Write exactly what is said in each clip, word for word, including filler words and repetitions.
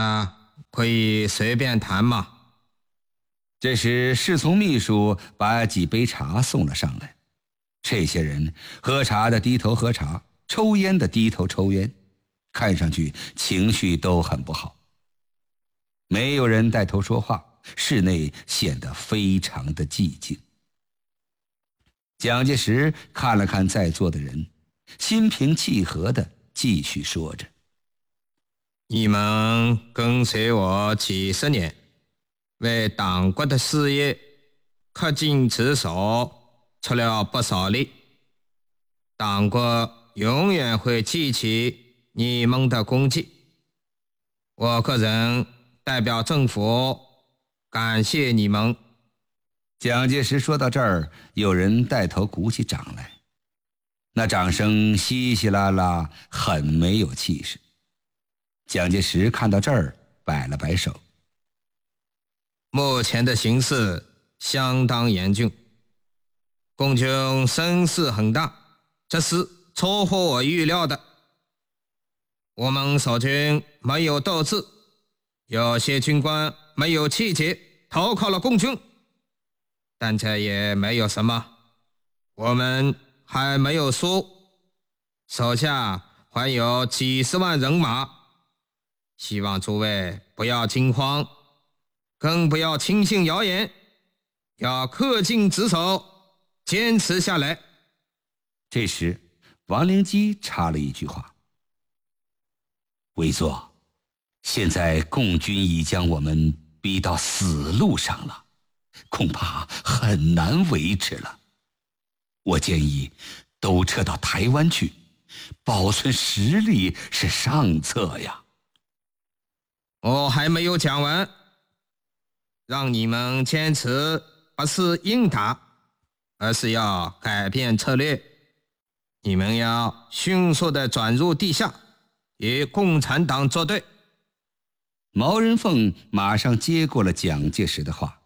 啊，可以随便谈嘛。 这时侍从秘书把几杯茶送了上来，这些人喝茶的低头喝茶，抽烟的低头抽烟，看上去情绪都很不好。没有人带头说话，室内显得非常的寂静。蒋介石看了看在座的人，心平气和地继续说着： 你们跟随我几十年，为党国的事业恪尽职守，出了不少力。党国永远会记起你们的功绩。我个人代表政府感谢你们。 蒋介石说到这儿，有人带头鼓起掌来，那掌声稀稀拉拉，很没有气势。蒋介石看到这儿，摆了摆手： 目前的形势相当严峻，共军声势很大，这是出乎我预料的。我们守军没有斗志，有些军官没有气节，投靠了共军，但这也没有什么，我们还没有输，手下还有几十万人马，希望诸位不要惊慌，更不要轻信谣言，要恪尽职守，坚持下来。 这时王灵基插了一句话：委座，现在共军已将我们逼到死路上了，恐怕很难维持了。我建议都撤到台湾去，保存实力是上策呀。 我还没有讲完，让你们坚持不是硬打，而是要改变策略。你们要迅速地转入地下，与共产党作对。 毛人凤马上接过了蒋介石的话：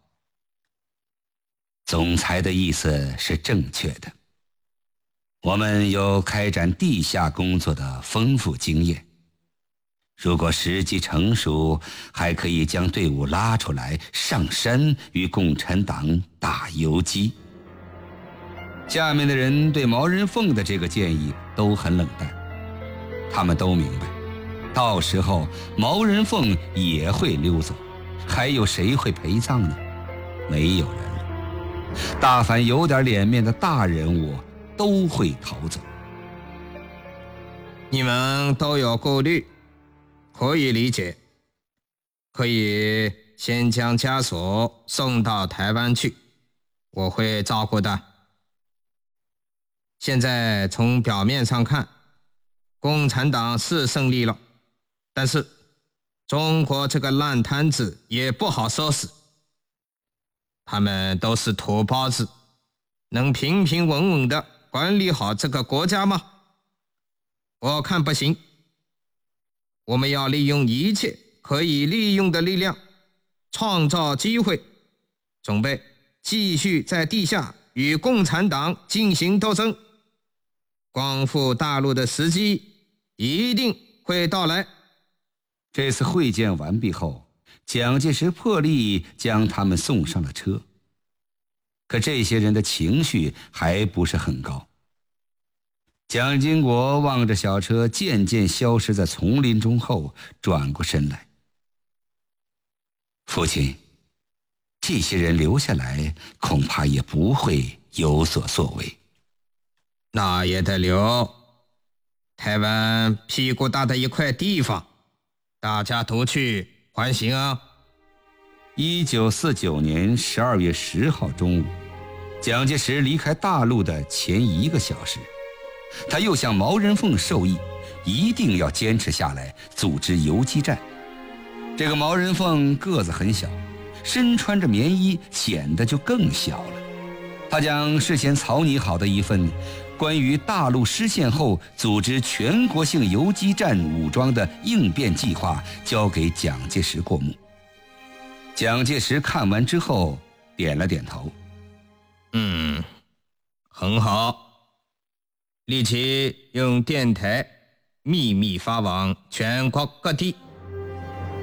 总裁的意思是正确的，我们有开展地下工作的丰富经验，如果时机成熟，还可以将队伍拉出来上山与共产党打游击。下面的人对毛人凤的这个建议都很冷淡，他们都明白，到时候毛人凤也会溜走，还有谁会陪葬呢？没有人了。大凡有点脸面的大人物都会逃走。 你们都有顾虑，可以理解，可以先将家属送到台湾去，我会照顾的。现在从表面上看，共产党是胜利了，但是中国这个烂摊子也不好收拾。他们都是土包子，能平平稳稳地管理好这个国家吗？我看不行。我们要利用一切可以利用的力量，创造机会，准备继续在地下与共产党进行斗争。光复大陆的时机一定会到来。 这次会见完毕后，蒋介石破例将他们送上了车。可这些人的情绪还不是很高。蒋经国望着小车渐渐消失在丛林中后，转过身来：父亲，这些人留下来恐怕也不会有所作为。 那也得留，台湾屁股大的一块地方，大家都去还行啊。 一九四九年十二月十号中午，蒋介石离开大陆的前一个小时，他又向毛人凤授意，一定要坚持下来，组织游击战。这个毛人凤个子很小，身穿着棉衣，显得就更小了。他将事先草拟好的一份关于大陆失陷后组织全国性游击战武装的应变计划交给蒋介石过目。蒋介石看完之后点了点头： 嗯，很好，立即用电台秘密发往全国各地。